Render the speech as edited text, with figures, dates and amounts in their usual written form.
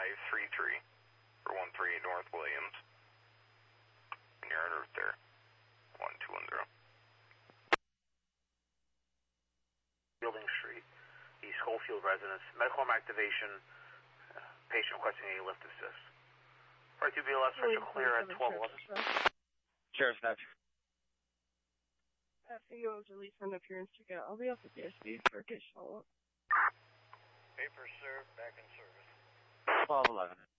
533 for 138 North Williams. And you're en route there. 1210. Fielding Street, East Schofield residence. Medical home activation. Patient requesting a lift assist. Right to BLS, special clear at 1211. Sheriff's Dodge. FAO was released on appearance ticket. I'll be off the DSB for a case follow-up. Paper served, back in service. 1211.